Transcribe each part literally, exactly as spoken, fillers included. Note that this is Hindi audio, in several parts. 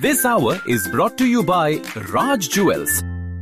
This hour is brought to you by Raj Jewels.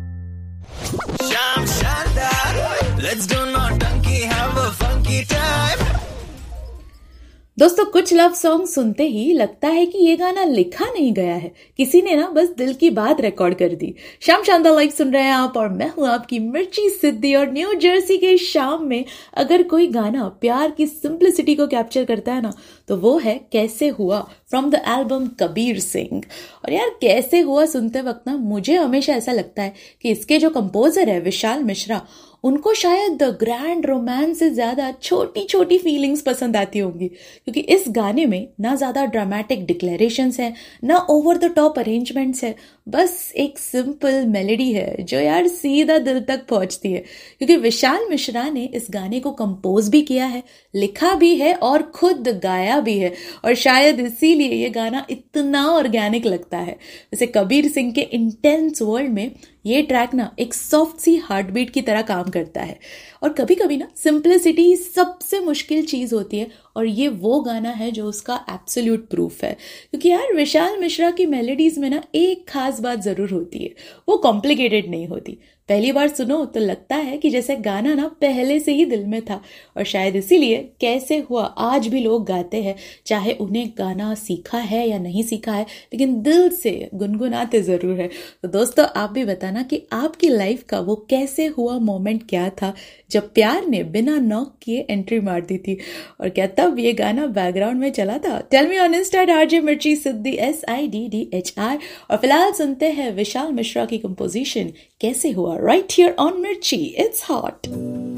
Sham Shandar, let's do naughty, have a funky time. दोस्तों, कुछ लव सॉन्ग सुनते ही लगता है कि ये गाना लिखा नहीं गया है, किसी ने ना बस दिल की बात रिकॉर्ड कर दी। शाम शानदार लाइव सुन रहे हैं आप और मैं हूं आपकी मिर्ची सिद्धि। और न्यू जर्सी के शाम में अगर कोई गाना प्यार की सिंप्लिसिटी को कैप्चर करता है ना, तो वो है कैसे हुआ from the album Kabir Singh. और यार, कैसे हुआ सुनते वक्त ना मुझे हमेशा ऐसा लगता है कि इसके जो कंपोजर है विशाल मिश्रा, उनको शायद द ग्रैंड रोमांस से ज्यादा छोटी छोटी फीलिंग्स पसंद आती होंगी, क्योंकि इस गाने में ना ज्यादा ड्रामेटिक डिक्लेरेशंस है, ना ओवर द टॉप अरेंजमेंट्स है, बस एक सिंपल मेलोडी है जो यार सीधा दिल तक पहुंचती है। क्योंकि विशाल मिश्रा ने इस गाने को कंपोज भी किया है, लिखा भी है और खुद गाया भी है, और शायद इसीलिए ये गाना इतना ऑर्गेनिक लगता है। वैसे कबीर सिंह के इंटेंस वर्ल्ड में ये ट्रैक ना एक सॉफ्ट सी हार्ट बीट की तरह काम करता है। और कभी कभी ना सिंप्लिसिटी सबसे मुश्किल चीज होती है, और ये वो गाना है जो उसका एब्सोल्यूट प्रूफ है। क्योंकि यार विशाल मिश्रा की मेलोडीज में ना एक खास बात जरूर होती है, वो कॉम्प्लिकेटेड नहीं होती। पहली बार सुनो तो लगता है कि जैसे गाना ना पहले से ही दिल में था, और शायद इसीलिए कैसे हुआ आज भी लोग गाते हैं, चाहे उन्हें गाना सीखा है या नहीं सीखा है, लेकिन दिल से गुनगुनाते जरूर है। तो दोस्तों, आप भी बताना कि आपकी लाइफ का वो कैसे हुआ मोमेंट क्या था जब प्यार ने बिना नॉक किए एंट्री मार दी थी, और क्या तब ये गाना बैकग्राउंड में चला था? Tell me on Insta RJ मिर्ची सिद्धि S I D D H R. और फिलहाल सुनते हैं विशाल मिश्रा की कंपोजिशन कैसे हुआ, right here on Mirchi. It's hot.